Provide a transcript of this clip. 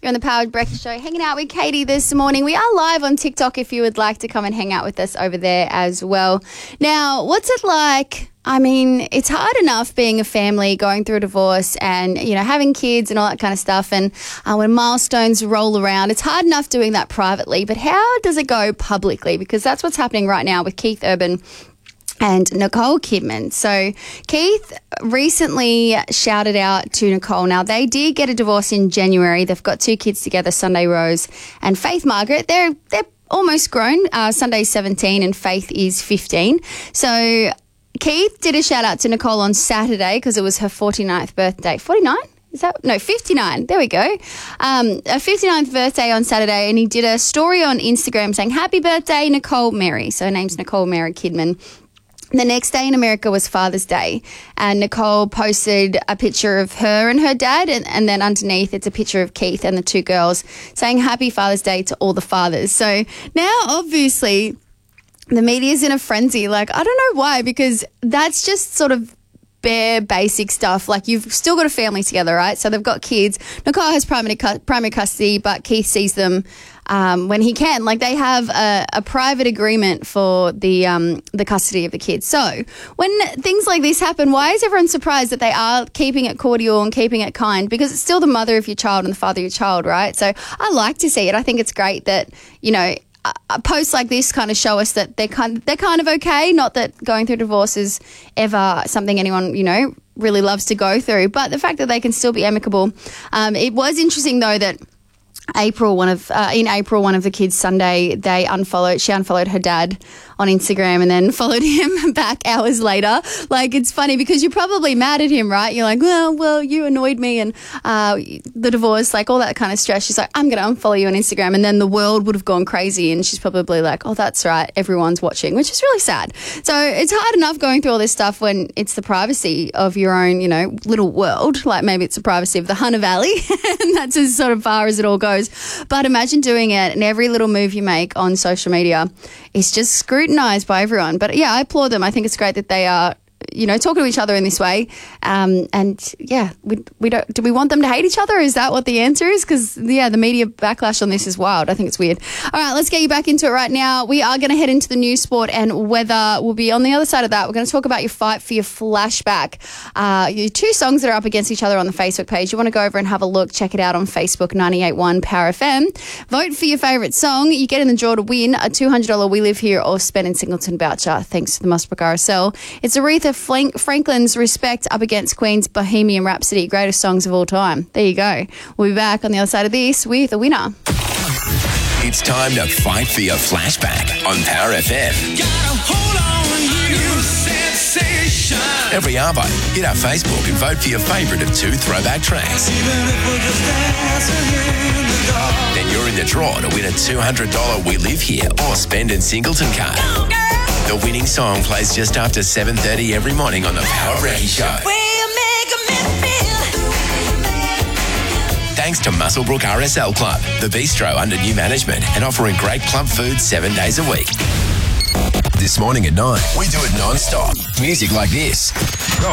You're on the Powered Breakfast Show, hanging out with Katie this morning. We are live on TikTok if you would like to come and hang out with us over there as well. Now, what's it like? I mean, it's hard enough being a family, going through a divorce and, you know, having kids and all that kind of stuff. And when milestones roll around, it's hard enough doing that privately. But how does it go publicly? Because that's what's happening right now with Keith Urban and Nicole Kidman. So Keith recently shouted out to Nicole. Now, they did get a divorce in January. They've got 2 kids together, Sunday Rose and Faith Margaret. They're almost grown. Sunday's 17 and Faith is 15. So Keith did a shout out to Nicole on Saturday because it was her 49th birthday. 49? Is that? No, 59. There we go. A 59th birthday on Saturday, and he did a story on Instagram saying, "Happy birthday, Nicole Mary." So her name's Nicole Mary Kidman. The next day in America was Father's Day, and Nicole posted a picture of her and her dad, and then underneath it's a picture of Keith and the 2 girls saying Happy Father's Day to all the fathers. So now, obviously, the media's in a frenzy. Like, I don't know why, because that's just sort of bare basic stuff. Like, you've still got a family together, right? So they've got kids. Nicole has primary custody, but Keith sees them when he can. Like, they have a private agreement for the custody of the kids. So when things like this happen, why is everyone surprised that they are keeping it cordial and keeping it kind? Because it's still the mother of your child and the father of your child, right? So I like to see it. I think it's great that, you know, posts like this kind of show us that they're kind of okay. Not that going through divorce is ever something anyone, you know, really loves to go through, but the fact that they can still be amicable. It was interesting though that in April, one of the kids Sunday, she unfollowed her dad on Instagram and then followed him back hours later. Like, it's funny because you're probably mad at him, right? You're like, well, you annoyed me and the divorce, like all that kind of stress. She's like, I'm going to unfollow you on Instagram. And then the world would have gone crazy. And she's probably like, oh, that's right, everyone's watching, which is really sad. So it's hard enough going through all this stuff when it's the privacy of your own, you know, little world. Like, maybe it's the privacy of the Hunter Valley and that's as sort of far as it all goes. But imagine doing it and every little move you make on social media is just scrutinized by everyone. But yeah, I applaud them. I think it's great that they are, you know, talking to each other in this way. And yeah, do we want them to hate each other? Is that what the answer is? Because yeah, the media backlash on this is wild. I think it's weird. All right, let's get you back into it right now. We are going to head into the news, sport and weather. We'll be on the other side of that. We're going to talk about your fight for your flashback. Your 2 songs that are up against each other on the Facebook page. You want to go over and have a look. Check it out on Facebook, 98.1 Power FM. Vote for your favourite song. You get in the draw to win a $200 We Live Here or Spend in Singleton voucher thanks to the Musbrook RSL. It's Aretha Franklin's Respect up against Queen's Bohemian Rhapsody, greatest songs of all time. There you go. We'll be back on the other side of this with a winner. It's time to fight for your flashback on Power FM. Gotta hold on, you sensation. Every arvo, hit our Facebook and vote for your favourite of 2 throwback tracks. Then you're in the draw to win a $200 We Live Here or Spend in Singleton card. Go, girl. The winning song plays just after 7:30 every morning on the Power Breakfast Show. Thanks to Muswellbrook RSL Club, the bistro under new management and offering great club food 7 days a week. This morning at 9, we do it non-stop. Music like this. Go.